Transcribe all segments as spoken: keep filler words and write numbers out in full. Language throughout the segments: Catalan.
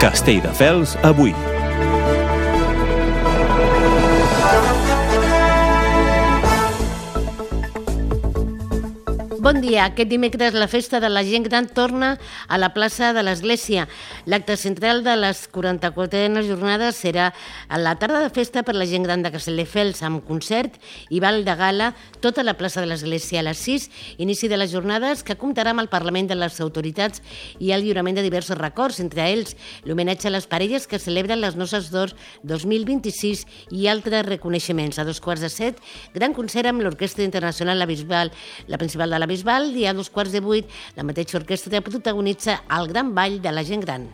Castelldefels avui. Bon dia. Aquest dimecres la festa de la gent gran torna a la plaça de l'Església. L'acte central de les quaranta-quatrenes jornades serà a la tarda de festa per la gent gran de Castelldefels, amb concert i ball de gala tota la plaça de l'Església. A les sis, inici de les jornades que comptarà amb el Parlament de les autoritats i el lliurament de diversos records, entre ells l'homenatge a les parelles que celebren les Noces d'Or dos mil vint-i-sis i altres reconeixements. A dos quarts de set, gran concert amb l'Orquestra Internacional La Bisbal, la principal de la Bisbal, i a dos quarts de vuit la mateixa orquestra protagonitza el gran ball de la gent gran.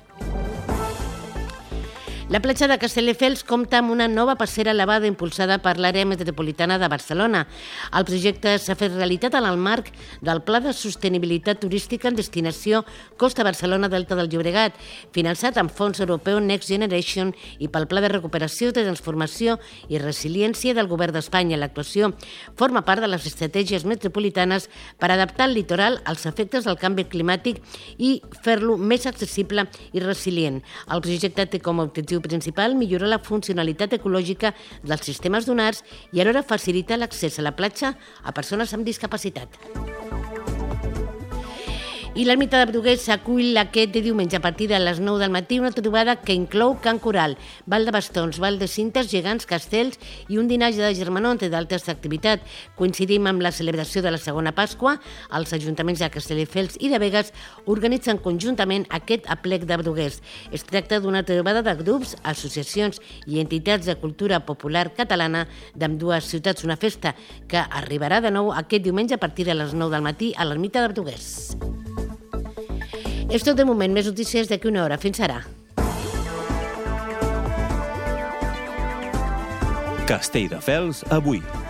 La platja de Castelldefels compta amb una nova passera elevada impulsada per l'àrea metropolitana de Barcelona. El projecte s'ha fet realitat en el marc del Pla de Sostenibilitat Turística en Destinació Costa Barcelona Delta del Llobregat, finançat amb fons europeu Next Generation i pel Pla de Recuperació, Transformació i Resiliència del Govern d'Espanya. L'actuació forma part de les estratègies metropolitanes per adaptar el litoral als efectes del canvi climàtic i fer-lo més accessible i resilient. El projecte té com a objectiu principal millorar la funcionalitat ecològica dels sistemes dunars i alhora facilitar l'accés a la platja a persones amb discapacitat. I l'ermita de Brugués s'acull aquest diumenge a partir de les nou del matí una trobada que inclou cant coral, ball de bastons, ball de cintes, gegants, castells i un dinatge de germanor, entre d'altres activitats. Coincidim amb la celebració de la segona Pasqua. Els ajuntaments de Castelldefels i de Begues organitzen conjuntament aquest aplec de Brugués. Es tracta d'una trobada de grups, associacions i entitats de cultura popular catalana d'ambdues ciutats, una festa que arribarà de nou aquest diumenge a partir de les nou del matí a l'ermita de Brugués. És tot de moment, més notícies d'aquí una hora. Fins ara. Castelldefels avui.